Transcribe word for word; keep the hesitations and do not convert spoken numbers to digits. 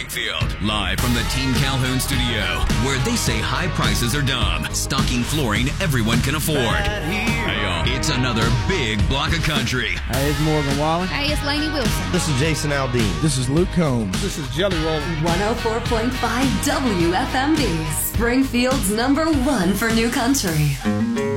Springfield, live from the Team Calhoun studio, where they say high prices are dumb, stocking flooring everyone can afford. Hey, y'all, it's another big block of country. Hey, it's Morgan Wallen. Hey, it's Lainey Wilson. This is Jason Aldean. This is Luke Combs. This is Jelly Roll. one oh four point five W F M D, Springfield's number one for new country.